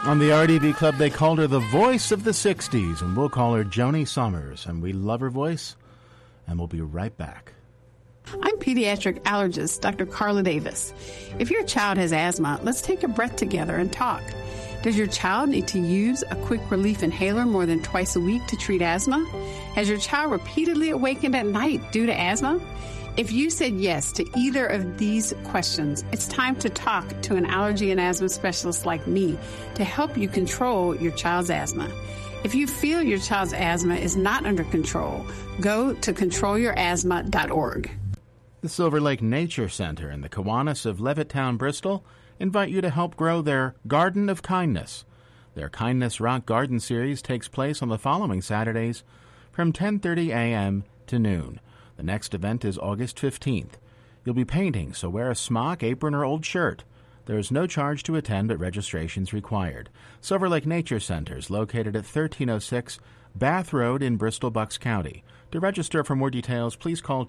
On the RDB Club, they called her the voice of the 60s, and we'll call her Joni Summers. And we love her voice, and we'll be right back. I'm pediatric allergist Dr. Carla Davis. If your child has asthma, let's take a breath together and talk. Does your child need to use a quick relief inhaler more than twice a week to treat asthma? Has your child repeatedly awakened at night due to asthma? If you said yes to either of these questions, it's time to talk to an allergy and asthma specialist like me to help you control your child's asthma. If you feel your child's asthma is not under control, go to controlyourasthma.org. The Silver Lake Nature Center and the Kiwanis of Levittown, Bristol invite you to help grow their Garden of Kindness. Their Kindness Rock Garden series takes place on the following Saturdays from 10:30 a.m. to noon. The next event is August 15th. You'll be painting, so wear a smock, apron, or old shirt. There is no charge to attend, but registration is required. Silver Lake Nature Center is located at 1306 Bath Road in Bristol, Bucks County. To register for more details, please call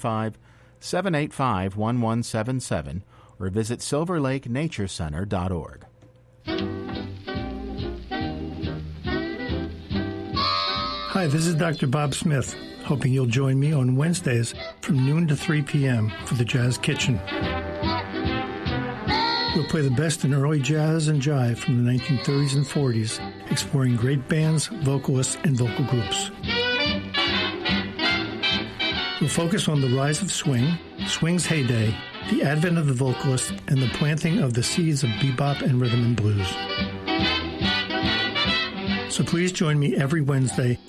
215-785-1177 or visit silverlakenaturecenter.org. Hi, this is Dr. Bob Smith, hoping you'll join me on Wednesdays from noon to 3 p.m. for the Jazz Kitchen. We'll play the best in early jazz and jive from the 1930s and 40s, exploring great bands, vocalists, and vocal groups. We'll focus on the rise of swing, swing's heyday, the advent of the vocalist, and the planting of the seeds of bebop and rhythm and blues. So please join me every Wednesday